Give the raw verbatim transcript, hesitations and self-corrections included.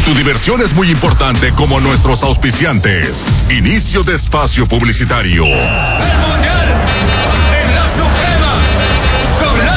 Tu diversión es muy importante como nuestros auspiciantes. Inicio de espacio publicitario. El Mundial